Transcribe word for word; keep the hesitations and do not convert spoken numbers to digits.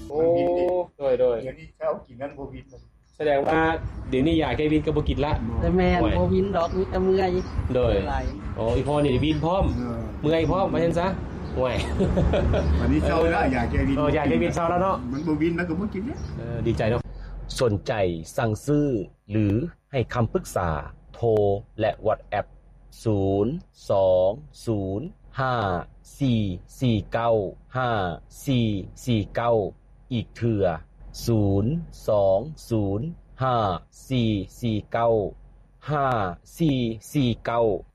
โอ้โดยโดยเดี๋ยวนี้เช้ากินนั้นโบวินแสดงว่าเดี๋ยวนี้ยาแก้วินก็บ่กินละแต่แม่นโบวินดอกมีแต่เมื่อยโดยโอ้อีพ่อนี่วินพร้อมเมื่อยพร้อมว่าซั่นซะห่วยวันนี้เช้าแล้วอยากแก้วินเออยาแก้วินเช้าแล้วเนาะมันโบวินมันก็บ่กินเนี่ยเออดีใจเนาะสนใจสั่งซื้อหรือให้คำปรึกษาโทรและ WhatsApp ศูนย์ สอง ศูนย์ ห้า สี่ สี่ เก้า ห้า สี่ สี่ เก้าอีกเทื่อศูนย์ สอง ศูนย์ ห้า สี่ สี่ เก้า ห้า สี่ สี่ เก้า